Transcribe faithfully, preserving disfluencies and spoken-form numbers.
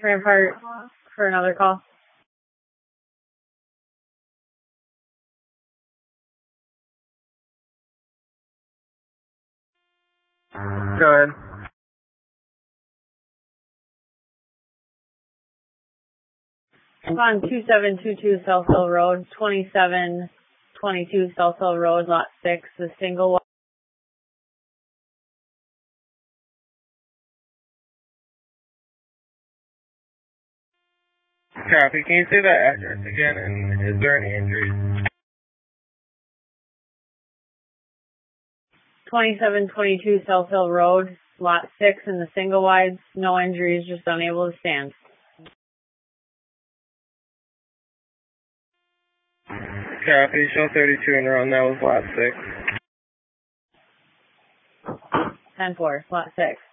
Rampart for another call. Go ahead. I'm on two seven two two South Hill Road, twenty-seven twenty-two South Hill Road, lot six, the single one. Copy. Can you say that address again? And is there any injuries? twenty-seven twenty-two South Hill Road, lot six in the single wide. No injuries, just unable to stand. Copy. Show thirty-two and run. That was lot six. ten four, lot six.